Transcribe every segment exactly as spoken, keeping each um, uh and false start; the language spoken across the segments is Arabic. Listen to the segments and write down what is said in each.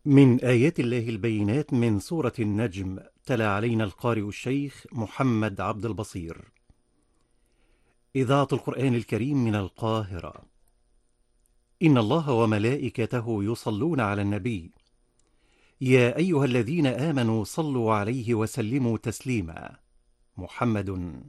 من آيات الله البينات من سورة النجم. تلا علينا القارئ الشيخ محمد عبد البصير. إذاعة القرآن الكريم من القاهرة. إن الله وملائكته يصلون على النبي، يا أيها الذين آمنوا صلوا عليه وسلموا تسليما. محمد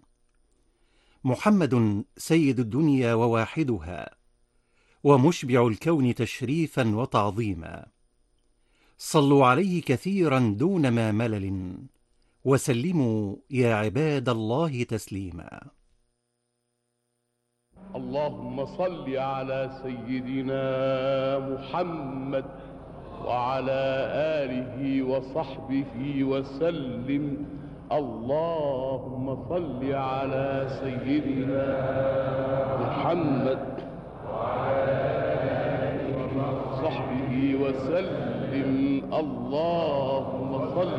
محمد سيد الدنيا وواحدها، ومشبع الكون تشريفا وتعظيما. صلوا عليه كثيرا دون ما ملل، وسلموا يا عباد الله تسليما. اللهم صل على سيدنا محمد وعلى آله وصحبه وسلم. اللهم صل على سيدنا محمد وصحبه وسلم. اللهم صل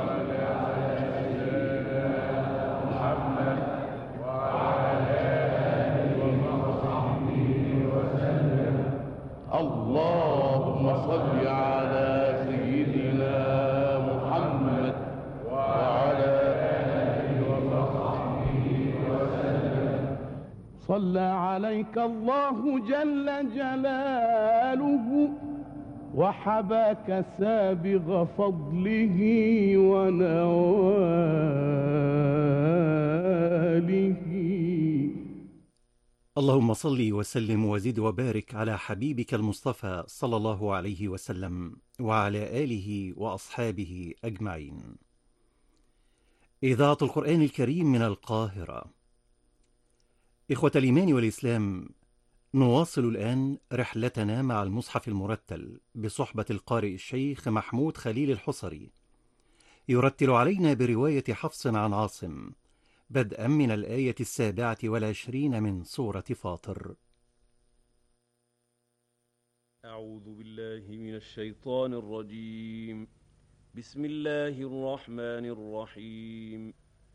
اللهم صل على سيدنا محمد وعلى آله وصحبه وسلم. صلى عليك الله جل جلاله، وحباك سابغ فضله ونواله. اللهم صل وسلم وزد وبارك على حبيبك المصطفى صلى الله عليه وسلم وعلى آله وأصحابه أجمعين. إذاعة القرآن الكريم من القاهرة. إخوة الإيمان والإسلام، نواصل الآن رحلتنا مع المصحف المرتل بصحبة القارئ الشيخ محمود خليل الحصري، يرتل علينا برواية حفص عن عاصم، بدءا من الآية السابعة والعشرين من سورة فاطر. أعوذ بالله من الشيطان الرجيم. بسم الله الرحمن الرحيم.